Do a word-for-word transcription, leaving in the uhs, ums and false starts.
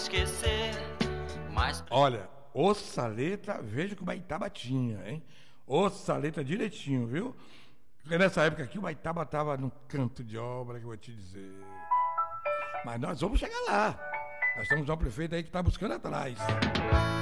esquecer. Mas... Olha, ouça a letra, veja que o Baitaba tinha, hein? Ouça a letra direitinho, viu? Porque nessa época aqui o Baitaba tava num canto de obra que eu vou te dizer. Mas nós vamos chegar lá. Nós temos um prefeito aí que tá buscando atrás.